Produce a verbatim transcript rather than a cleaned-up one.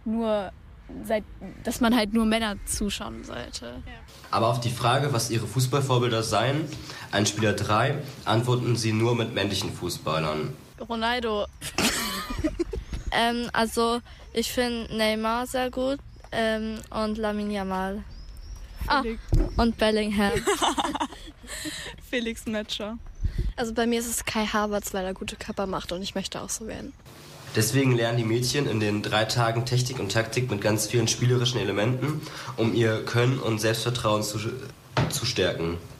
nur, seit, dass man halt nur Männer zuschauen sollte. Ja. Aber auf die Frage, was ihre Fußballvorbilder seien, ein Spieler drei, antworten sie nur mit männlichen Fußballern. Ronaldo. ähm, also ich finde Neymar sehr gut ähm, und Lamine Yamal. Ah, und Bellingham. Felix Metscher. Also bei mir ist es Kai Havertz, weil er gute Körper macht und ich möchte auch so werden. Deswegen lernen die Mädchen in den drei Tagen Technik und Taktik mit ganz vielen spielerischen Elementen, um ihr Können und Selbstvertrauen zu, zu stärken.